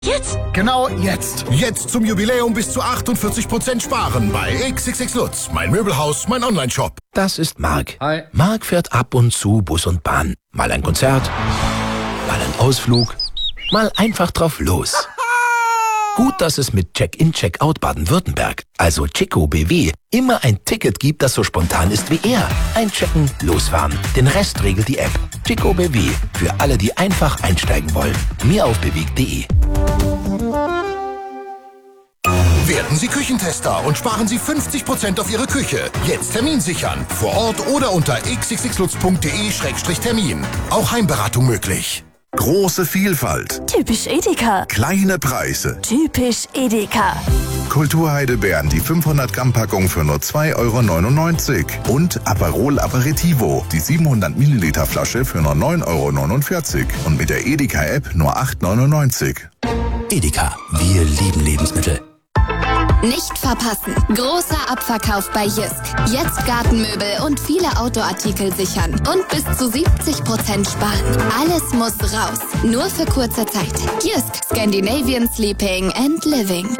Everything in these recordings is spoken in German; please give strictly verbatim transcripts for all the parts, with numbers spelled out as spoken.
Jetzt? Genau jetzt. Jetzt zum Jubiläum bis zu achtundvierzig Prozent sparen bei X X X Lutz, mein Möbelhaus, mein Onlineshop. Das ist Marc. Hi. Marc fährt ab und zu Bus und Bahn. Mal ein Konzert, mal ein Ausflug, mal einfach drauf los. Gut, dass es mit Check-in, Check-out Baden-Württemberg, also Chico B W, immer ein Ticket gibt, das so spontan ist wie er. Einchecken, losfahren. Den Rest regelt die App. Chico B W, für alle, die einfach einsteigen wollen. Mehr auf bewegt punkt de. Werden Sie Küchentester und sparen Sie fünfzig Prozent auf Ihre Küche. Jetzt Termin sichern. Vor Ort oder unter x x x lutz punkt de Schrägstrich Termin. Auch Heimberatung möglich. Große Vielfalt. Typisch Edeka. Kleine Preise. Typisch Edeka. Kulturheidelbeeren, die fünfhundert Gramm Packung für nur zwei Euro neunundneunzig. Und Aperol Aperitivo, die siebenhundert Milliliter Flasche für nur neun Euro neunundvierzig. Und mit der Edeka-App nur acht Euro neunundneunzig. Edeka, wir lieben Lebensmittel. Nicht verpassen. Großer Abverkauf bei Jysk. Jetzt Gartenmöbel und viele Outdoor-Artikel sichern. Und bis zu siebzig Prozent sparen. Alles muss raus. Nur für kurze Zeit. Jysk. Scandinavian Sleeping and Living.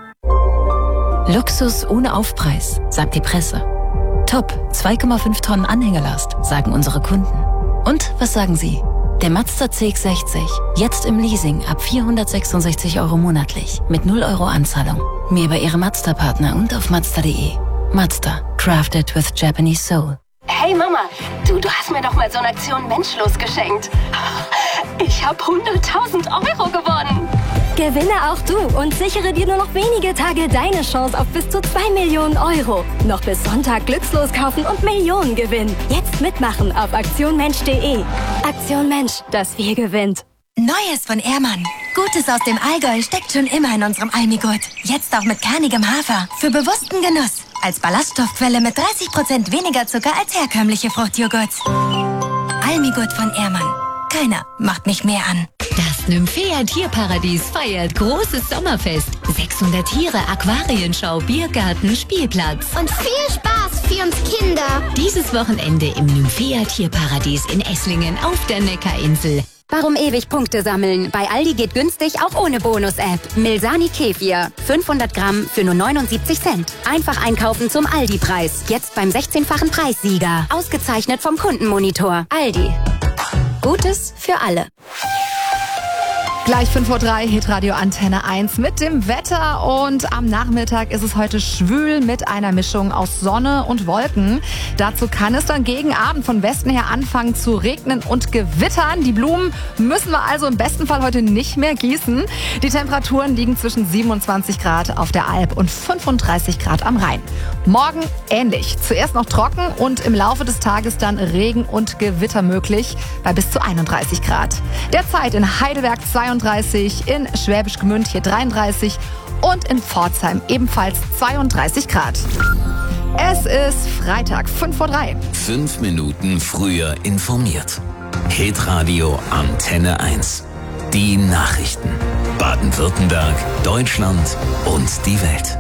Luxus ohne Aufpreis, sagt die Presse. Top, zwei Komma fünf Tonnen Anhängelast, sagen unsere Kunden. Und was sagen Sie? Der Mazda C X sechzig, jetzt im Leasing ab vierhundertsechsundsechzig Euro monatlich, mit null Euro Anzahlung. Mehr bei Ihrem Mazda-Partner und auf mazda punkt de. Mazda, crafted with Japanese soul. Hey Mama, du, du hast mir doch mal so eine Aktion Menschlos geschenkt. Ich habe hunderttausend Euro gewonnen. Gewinne auch du und sichere dir nur noch wenige Tage deine Chance auf bis zu zwei Millionen Euro. Noch bis Sonntag glückslos kaufen und Millionen gewinnen. Jetzt mitmachen auf aktion mensch punkt de. Aktion Mensch, das wir gewinnt. Neues von Ehrmann. Gutes aus dem Allgäu steckt schon immer in unserem Almigurt. Jetzt auch mit kernigem Hafer. Für bewussten Genuss. Als Ballaststoffquelle mit dreißig Prozent weniger Zucker als herkömmliche Fruchtjoghurts. Almigurt von Ehrmann. Keiner macht mich mehr an. Das Nymphea Tierparadies feiert großes Sommerfest. sechshundert Tiere, Aquarienschau, Biergarten, Spielplatz. Und viel Spaß für uns Kinder. Dieses Wochenende im Nymphea Tierparadies in Esslingen auf der Neckarinsel. Warum ewig Punkte sammeln? Bei Aldi geht günstig auch ohne Bonus-App. Milsani Kefir. fünfhundert Gramm für nur neunundsiebzig Cent. Einfach einkaufen zum Aldi-Preis. Jetzt beim sechzehnfachen Preissieger. Ausgezeichnet vom Kundenmonitor. Aldi. Gutes für alle. Gleich fünf Uhr drei, Hitradio Antenne eins mit dem Wetter und am Nachmittag ist es heute schwül mit einer Mischung aus Sonne und Wolken. Dazu kann es dann gegen Abend von Westen her anfangen zu regnen und gewittern. Die Blumen müssen wir also im besten Fall heute nicht mehr gießen. Die Temperaturen liegen zwischen siebenundzwanzig Grad auf der Alp und fünfunddreißig Grad am Rhein. Morgen ähnlich. Zuerst noch trocken und im Laufe des Tages dann Regen und Gewitter möglich bei bis zu einunddreißig Grad. Derzeit in Heidelberg zweiunddreißig, in Schwäbisch Gmünd hier dreiunddreißig und in Pforzheim ebenfalls zweiunddreißig Grad. Es ist Freitag, fünf Uhr drei. Fünf Minuten früher informiert. Hitradio Antenne eins. Die Nachrichten. Baden-Württemberg, Deutschland und die Welt.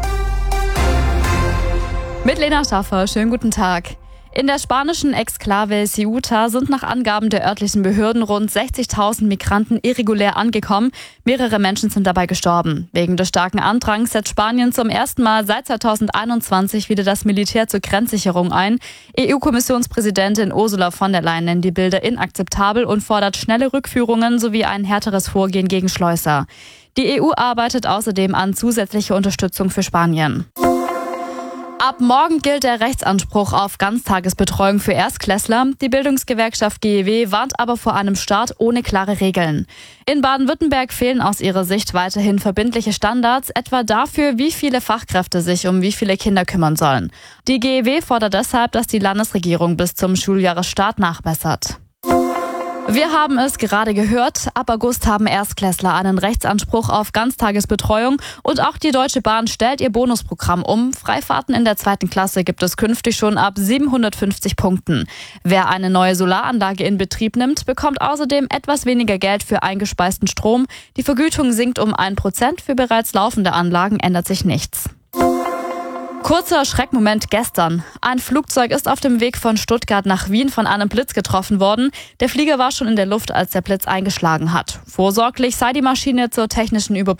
Mit Lena Schaffer, schönen guten Tag. In der spanischen Exklave Ceuta sind nach Angaben der örtlichen Behörden rund sechzigtausend Migranten irregulär angekommen. Mehrere Menschen sind dabei gestorben. Wegen des starken Andrangs setzt Spanien zum ersten Mal seit zweitausendeinundzwanzig wieder das Militär zur Grenzsicherung ein. E U-Kommissionspräsidentin Ursula von der Leyen nennt die Bilder inakzeptabel und fordert schnelle Rückführungen sowie ein härteres Vorgehen gegen Schleuser. Die E U arbeitet außerdem an zusätzlicher Unterstützung für Spanien. Ab morgen gilt der Rechtsanspruch auf Ganztagesbetreuung für Erstklässler. Die Bildungsgewerkschaft G E W warnt aber vor einem Start ohne klare Regeln. In Baden-Württemberg fehlen aus ihrer Sicht weiterhin verbindliche Standards, etwa dafür, wie viele Fachkräfte sich um wie viele Kinder kümmern sollen. Die G E W fordert deshalb, dass die Landesregierung bis zum Schuljahresstart nachbessert. Wir haben es gerade gehört, ab August haben Erstklässler einen Rechtsanspruch auf Ganztagesbetreuung und auch die Deutsche Bahn stellt ihr Bonusprogramm um. Freifahrten in der zweiten Klasse gibt es künftig schon ab siebenhundertfünfzig Punkten. Wer eine neue Solaranlage in Betrieb nimmt, bekommt außerdem etwas weniger Geld für eingespeisten Strom. Die Vergütung sinkt um ein Prozent, für bereits laufende Anlagen ändert sich nichts. Kurzer Schreckmoment gestern. Ein Flugzeug ist auf dem Weg von Stuttgart nach Wien von einem Blitz getroffen worden. Der Flieger war schon in der Luft, als der Blitz eingeschlagen hat. Vorsorglich sei die Maschine zur technischen Überprüfung